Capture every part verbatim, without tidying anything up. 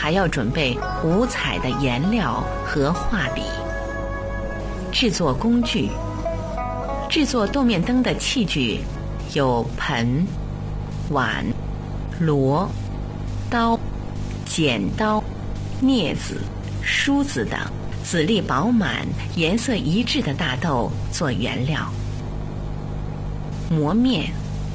还要准备五彩的颜料和画笔。制作工具：制作豆面灯的器具有盆、碗、箩、刀、剪刀、镊子、梳子等，籽粒饱满、颜色一致的大豆做原料。磨面：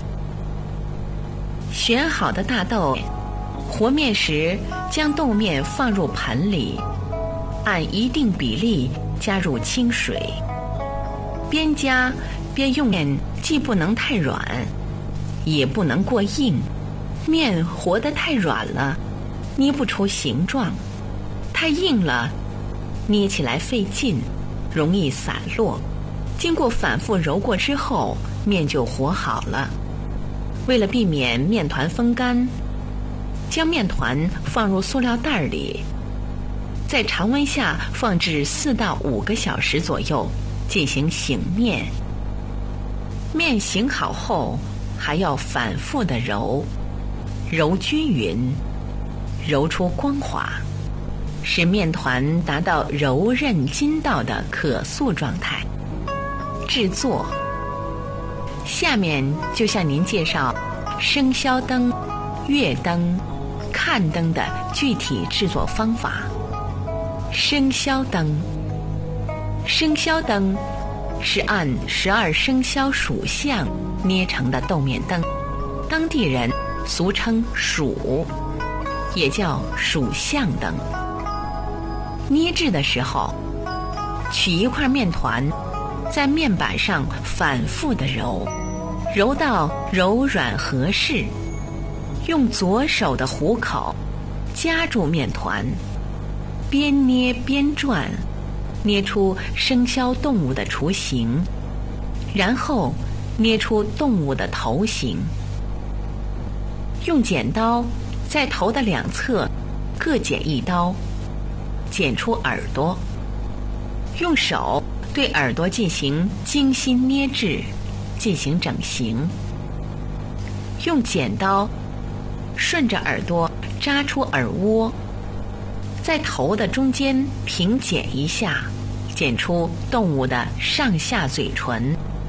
选好的大豆，和面时将豆面放入盆里，按一定比例加入清水，边加边用面，既不能太软，也不能过硬。面和得太软了，捏不出形状；太硬了，捏起来费劲，容易散落。经过反复揉过之后，面就和好了。为了避免面团风干，将面团放入塑料袋里，在常温下放置四到五个小时左右，进行醒面。面醒好后，还要反复的揉，揉均匀，揉出光滑，使面团达到柔韧筋道的可塑状态。制作：下面就向您介绍生肖灯、月灯、看灯的具体制作方法。生肖灯，生肖灯是按十二生肖属相捏成的豆面灯，当地人俗称属，也叫属相灯。捏制的时候，取一块面团，在面板上反复地揉，揉到柔软合适，用左手的虎口夹住面团，边捏边转，捏出生肖动物的雏形，然后捏出动物的头形。用剪刀在头的两侧各剪一刀，剪出耳朵，用手对耳朵进行精心捏制，进行整形。用剪刀顺着耳朵扎出耳窝，在头的中间平剪一下，剪出动物的上下嘴唇，